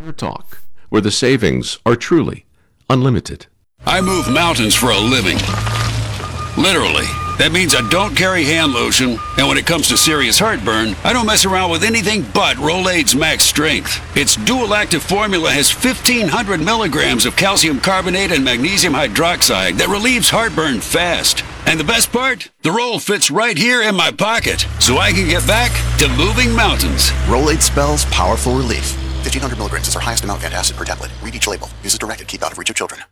Talk, where the savings are truly unlimited. I move mountains for a living. Literally. That means I don't carry hand lotion, and when it comes to serious heartburn, I don't mess around with anything but Rolaids Max Strength. Its dual-active formula has 1,500 milligrams of calcium carbonate and magnesium hydroxide that relieves heartburn fast. And the best part? The roll fits right here in my pocket, so I can get back to moving mountains. Rolaids spells powerful relief. 1,500 milligrams is our highest amount of antacid per tablet. Read each label. Use as directed. Keep out of reach of children.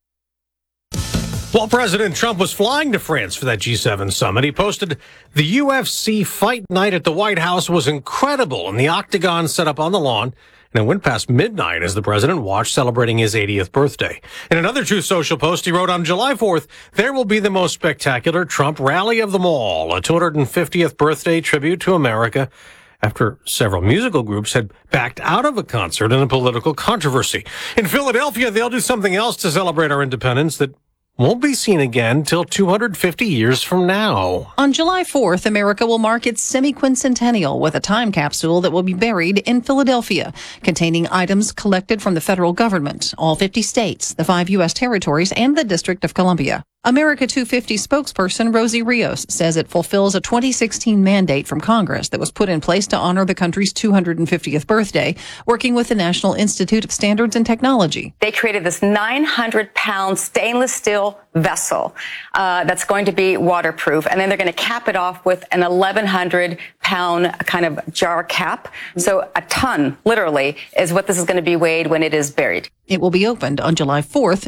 While President Trump was flying to France for that G7 summit, he posted, "The UFC fight night at the White House was incredible, and the octagon set up on the lawn, and it went past midnight as the president watched, celebrating his 80th birthday." In another Truth Social post, he wrote, "On July 4th, there will be the most spectacular Trump rally of them all, a 250th birthday tribute to America," after several musical groups had backed out of a concert in a political controversy. In Philadelphia, they'll do something else to celebrate our independence that won't be seen again till 250 years from now. On July 4th, America will mark its semi-quincentennial with a time capsule that will be buried in Philadelphia, containing items collected from the federal government, all 50 states, the 5 U.S. territories, and the District of Columbia. America 250 spokesperson Rosie Rios says it fulfills a 2016 mandate from Congress that was put in place to honor the country's 250th birthday, working with the National Institute of Standards and Technology. They created this 900-pound stainless steel vessel that's going to be waterproof, and then they're going to cap it off with an 1,100-pound kind of jar cap. So a ton, literally, is what this is going to be weighed when it is buried. It will be opened on July 4th,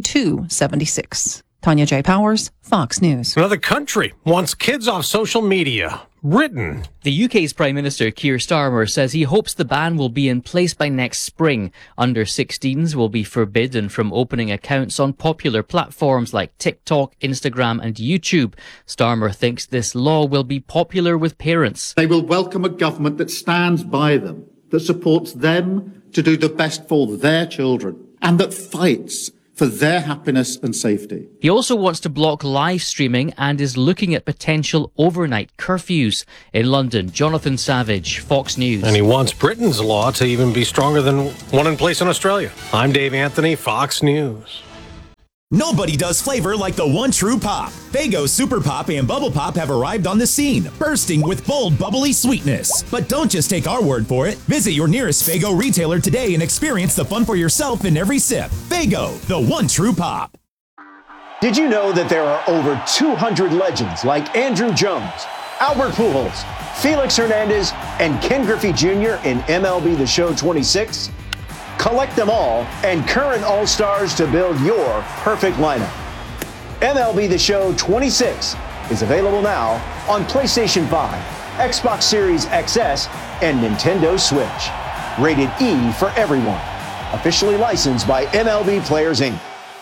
2276. Tanya J. Powers, Fox News. Another country wants kids off social media. Britain. The UK's Prime Minister Keir Starmer says he hopes the ban will be in place by next spring. Under-16s will be forbidden from opening accounts on popular platforms like TikTok, Instagram and YouTube. Starmer thinks this law will be popular with parents. They will welcome a government that stands by them, that supports them to do the best for their children, and that fights for their happiness and safety. He also wants to block live streaming and is looking at potential overnight curfews. In London, Jonathan Savage, Fox News. And he wants Britain's law to even be stronger than one in place in Australia. I'm Dave Anthony, Fox News. Nobody does flavor like the one true pop. Faygo Super Pop and Bubble Pop have arrived on the scene, bursting with bold, bubbly sweetness. But don't just take our word for it. Visit your nearest Faygo retailer today and experience the fun for yourself in every sip. Faygo, the one true pop. Did you know that there are over 200 legends like Andrew Jones, Albert Pujols, Felix Hernandez, and Ken Griffey Jr. in MLB The Show 26? Collect them all and current All-Stars to build your perfect lineup. MLB The Show 26 is available now on PlayStation 5, Xbox Series XS, and Nintendo Switch. Rated E for everyone. Officially licensed by MLB Players, Inc.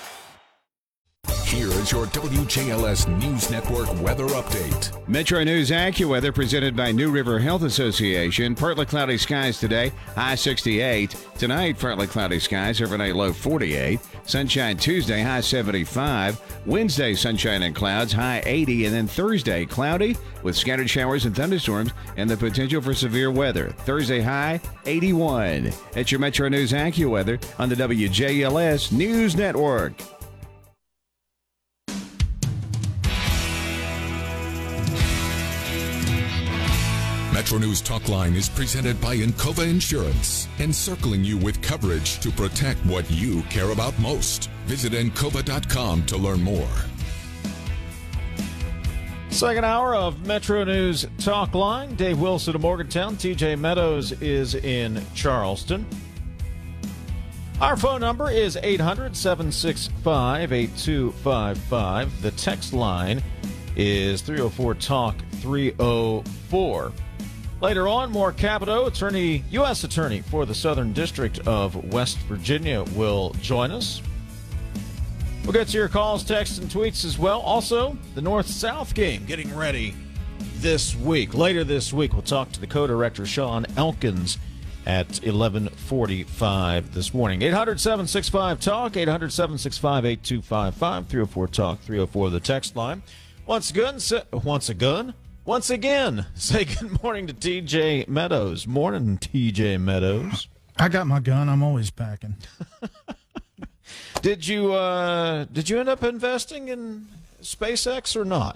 Here is your WJLS News Network weather update. Metro News AccuWeather presented by New River Health Association. Partly cloudy skies today, high 68. Tonight, partly cloudy skies, overnight low 48. Sunshine Tuesday, high 75. Wednesday, sunshine and clouds, high 80. And then Thursday, cloudy with scattered showers and thunderstorms and the potential for severe weather. Thursday, high 81. It's your Metro News AccuWeather on the WJLS News Network. Metro News Talkline is presented by Encova Insurance, encircling you with coverage to protect what you care about most. Visit Encova.com to learn more. Second hour of Metro News Talkline. Dave Wilson of Morgantown. TJ Meadows is in Charleston. Our phone number is 800-765-8255. The text line is 304-TALK-304. Later on, more Capito, U.S. Attorney for the Southern District of West Virginia, will join us. We'll get to your calls, texts, and tweets as well. Also, the North-South game getting ready this week. Later this week, we'll talk to the co-director, Sean Elkins, at 11:45 this morning. 800-765-TALK, 800-765-8255, 304-TALK-304, the text line. Once again, say good morning to TJ Meadows. Morning, TJ Meadows. I got my gun. I'm always packing. Did you end up investing in SpaceX or not?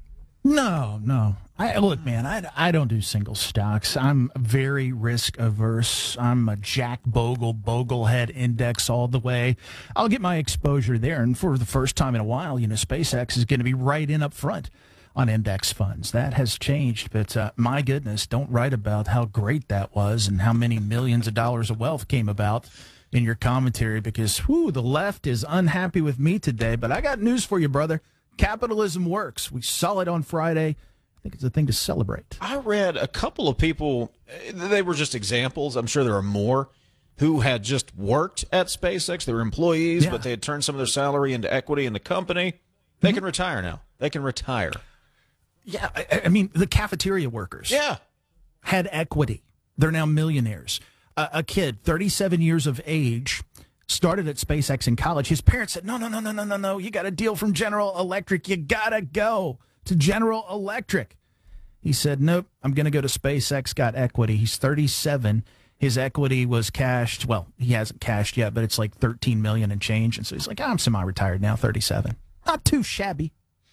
No. Look, man, I don't do single stocks. I'm very risk averse. I'm a Jack Boglehead index all the way. I'll get my exposure there. And for the first time in a while, SpaceX is going to be right in up front on index funds. That has changed. But my goodness, don't write about how great that was and how many millions of dollars of wealth came about in your commentary, because the left is unhappy with me today. But I got news for you, brother. Capitalism works. We saw it on Friday. I think it's a thing to celebrate. I read a couple of people, they were just examples. I'm sure there are more who had just worked at SpaceX. They were employees, but they had turned some of their salary into equity in the company. They can retire now. They can retire. Yeah, I mean, the cafeteria workers had equity. They're now millionaires. A kid, 37 years of age, started at SpaceX in college. His parents said, no. You got a deal from General Electric. You got to go to General Electric. He said, nope, I'm going to go to SpaceX, got equity. He's 37. His equity was cashed. Well, he hasn't cashed yet, but it's like $13 million and change. And so he's like, I'm semi-retired now, 37. Not too shabby.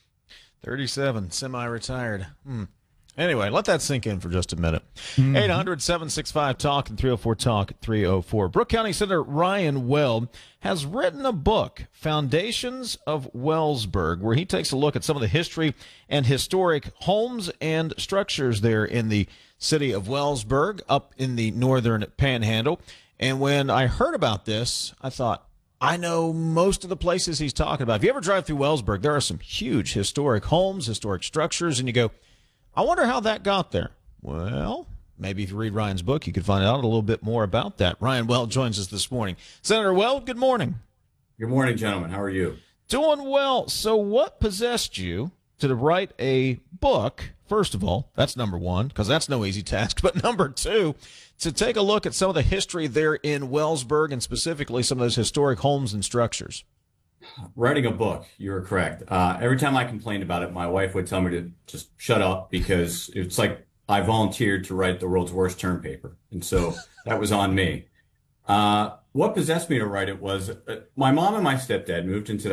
37, semi-retired. Anyway, let that sink in for just a minute. 800-765-TALK and 304-TALK-304. Brooke County Senator Ryan Weld has written a book, Foundations of Wellsburg, where he takes a look at some of the history and historic homes and structures there in the city of Wellsburg, up in the northern panhandle. And when I heard about this, I thought, I know most of the places he's talking about. If you ever drive through Wellsburg, there are some huge historic homes, historic structures, and you go, I wonder how that got there. Well, maybe if you read Ryan's book, you could find out a little bit more about that. Ryan Weld joins us this morning. Senator Weld, good morning. Good morning, gentlemen. How are you? Doing well. So what possessed you to write a book? First of all, that's number one, because that's no easy task. But number two, to take a look at some of the history there in Wellsburg and specifically some of those historic homes and structures. Writing a book, you're correct. Every time I complained about it, my wife would tell me to just shut up, because it's like I volunteered to write the world's worst term paper. And so that was on me. What possessed me to write it was my mom and my stepdad moved into